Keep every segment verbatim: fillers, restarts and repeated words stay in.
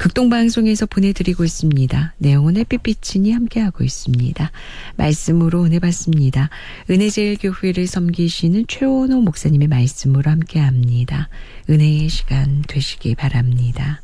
극동방송에서 보내드리고 있습니다. 내용은 햇빛비치니 함께하고 있습니다. 말씀으로 은혜 받습니다. 은혜제일교회를 섬기시는 최원호 목사님의 말씀으로 함께합니다. 은혜의 시간 되시기 바랍니다.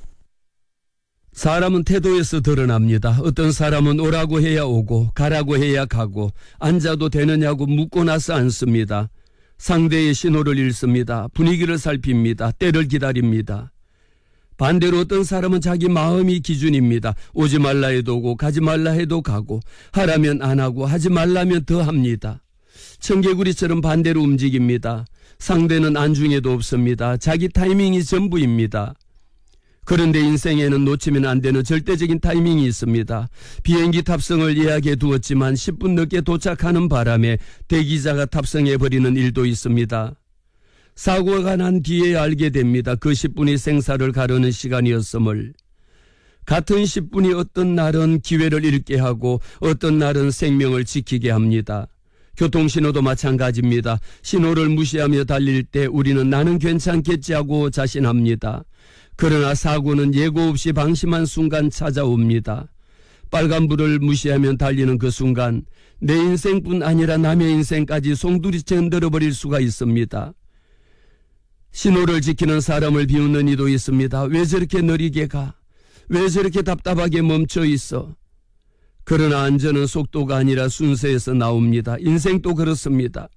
사람은 태도에서 드러납니다. 어떤 사람은 오라고 해야 오고 가라고 해야 가고 앉아도 되느냐고 묻고 나서 앉습니다. 상대의 신호를 읽습니다. 분위기를 살핍니다. 때를 기다립니다. 반대로 어떤 사람은 자기 마음이 기준입니다. 오지 말라 해도 오고 가지 말라 해도 가고 하라면 안 하고 하지 말라면 더 합니다. 청개구리처럼 반대로 움직입니다. 상대는 안중에도 없습니다. 자기 타이밍이 전부입니다. 그런데 인생에는 놓치면 안 되는 절대적인 타이밍이 있습니다. 비행기 탑승을 예약해 두었지만 십 분 늦게 도착하는 바람에 대기자가 탑승해버리는 일도 있습니다. 사고가 난 뒤에 알게 됩니다. 그 십 분이 생사를 가르는 시간이었음을. 같은 십 분이 어떤 날은 기회를 잃게 하고 어떤 날은 생명을 지키게 합니다. 교통신호도 마찬가지입니다. 신호를 무시하며 달릴 때 우리는 나는 괜찮겠지 하고 자신합니다. 그러나 사고는 예고 없이 방심한 순간 찾아옵니다. 빨간불을 무시하며 달리는 그 순간 내 인생뿐 아니라 남의 인생까지 송두리째 흔들어버릴 수가 있습니다. 신호를 지키는 사람을 비웃는 이도 있습니다. 왜 저렇게 느리게 가? 왜 저렇게 답답하게 멈춰 있어? 그러나 안전은 속도가 아니라 순서에서 나옵니다. 인생도 그렇습니다.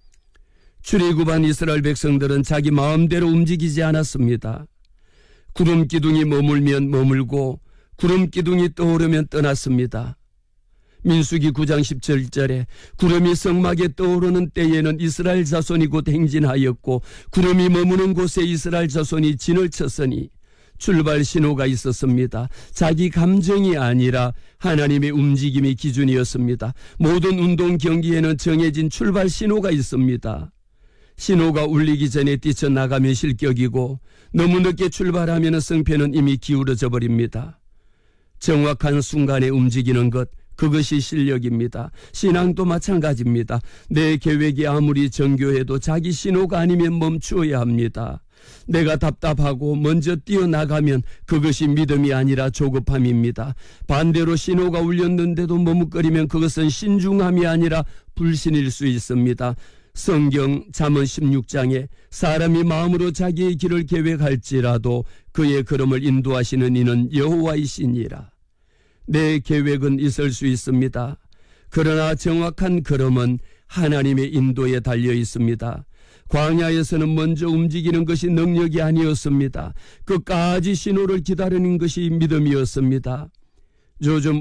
출애굽한 이스라엘 백성들은 자기 마음대로 움직이지 않았습니다. 구름 기둥이 머물면 머물고 구름 기둥이 떠오르면 떠났습니다. 민수기 구 장 십칠 절에 구름이 성막에 떠오르는 때에는 이스라엘 자손이 곧 행진하였고 구름이 머무는 곳에 이스라엘 자손이 진을 쳤으니 출발 신호가 있었습니다. 자기 감정이 아니라 하나님의 움직임이 기준이었습니다. 모든 운동 경기에는 정해진 출발 신호가 있습니다. 신호가 울리기 전에 뛰쳐나가면 실격이고 너무 늦게 출발하면 승패는 이미 기울어져 버립니다. 정확한 순간에 움직이는 것, 그것이 실력입니다. 신앙도 마찬가지입니다. 내 계획이 아무리 정교해도 자기 신호가 아니면 멈추어야 합니다. 내가 답답하고 먼저 뛰어나가면 그것이 믿음이 아니라 조급함입니다. 반대로 신호가 울렸는데도 머뭇거리면 그것은 신중함이 아니라 불신일 수 있습니다. 성경 잠언 십육 장에 사람이 마음으로 자기의 길을 계획할지라도 그의 걸음을 인도하시는 이는 여호와이시니라. 내 계획은 있을 수 있습니다. 그러나 정확한 걸음은 하나님의 인도에 달려 있습니다. 광야에서는 먼저 움직이는 것이 능력이 아니었습니다. 끝까지 신호를 기다리는 것이 믿음이었습니다. 요즘